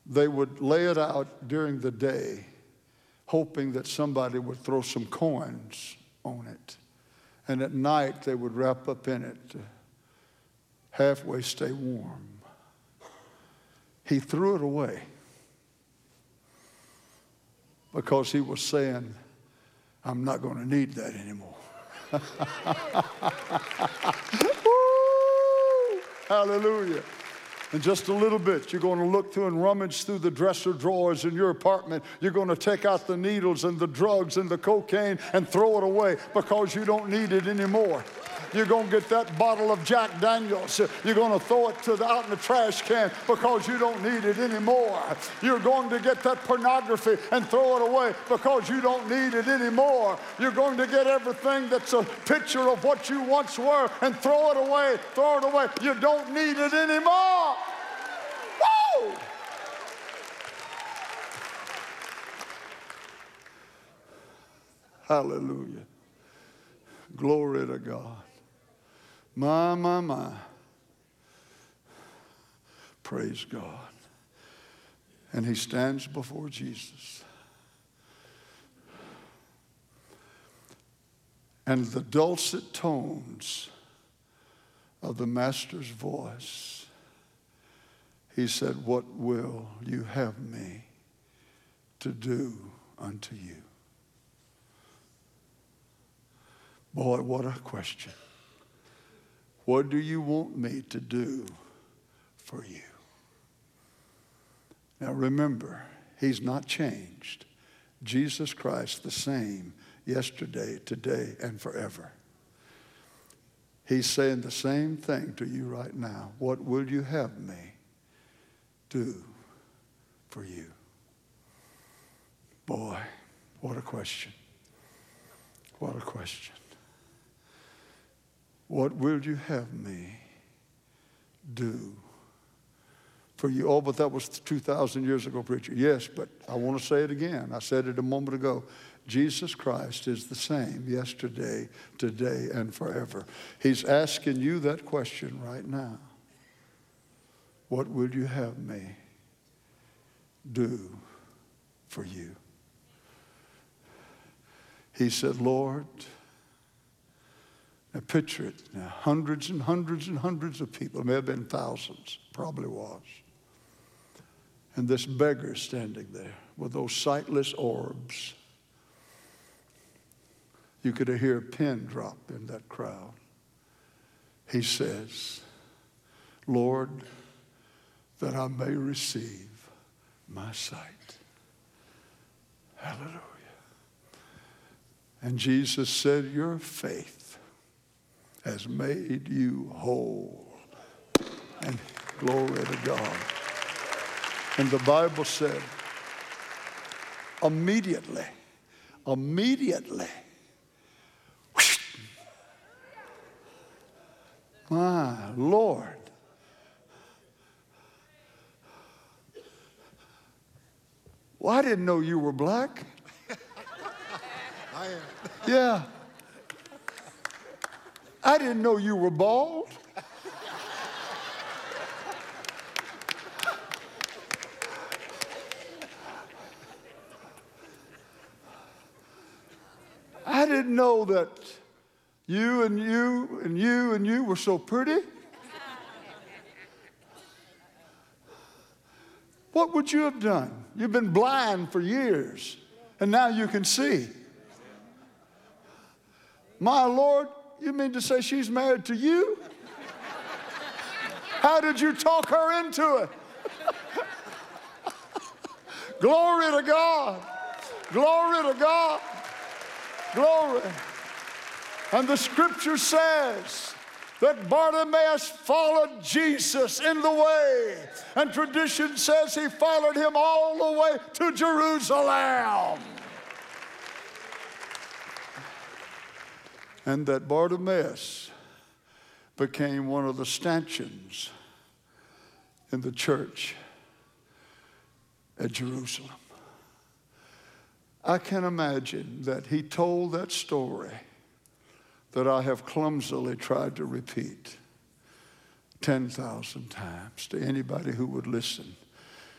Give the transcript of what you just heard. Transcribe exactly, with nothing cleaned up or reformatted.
they would lay it out during the day, hoping that somebody would throw some coins on it. And at night, they would wrap up in it to halfway stay warm. He threw it away because he was saying, I'm not going to need that anymore. Woo! Hallelujah. In just a little bit, you're going to look through and rummage through the dresser drawers in your apartment. You're going to take out the needles and the drugs and the cocaine and throw it away because you don't need it anymore. You're going to get that bottle of Jack Daniels. You're going to throw it to the, out in the trash can because you don't need it anymore. You're going to get that pornography and throw it away because you don't need it anymore. You're going to get everything that's a picture of what you once were and throw it away, throw it away. You don't need it anymore. Woo! Hallelujah. Glory to God. My, my, my. Praise God. And he stands before Jesus. And the dulcet tones of the Master's voice, he said, what will you have me to do unto you? Boy, what a question. What do you want me to do for you? Now remember, he's not changed. Jesus Christ the same yesterday, today, and forever. He's saying the same thing to you right now. What will you have me do for you? Boy, what a question. What a question. What will you have me do for you? Oh, but that was two thousand years ago, preacher. Yes, but I want to say it again. I said it a moment ago. Jesus Christ is the same yesterday, today, and forever. He's asking you that question right now. What will you have me do for you? He said, Lord, now picture it. Now, hundreds and hundreds and hundreds of people. It may have been thousands. Probably was. And this beggar standing there with those sightless orbs. You could hear a pin drop in that crowd. He says, Lord, that I may receive my sight. Hallelujah. And Jesus said, your faith has made you whole. And glory to God. And the Bible said, immediately, immediately, whoosh, my Lord. Well, I didn't know you were black. I am. Yeah. I didn't know you were bald. I didn't know that you and you and you and you were so pretty. What would you have done? You've been blind for years, and now you can see. My Lord, you mean to say she's married to you? How did you talk her into it? Glory to God. Glory to God. Glory. And the scripture says that Bartimaeus followed Jesus in the way. And tradition says he followed him all the way to Jerusalem. And that Bartimaeus became one of the stanchions in the church at Jerusalem. I can imagine that he told that story that I have clumsily tried to repeat ten thousand times to anybody who would listen.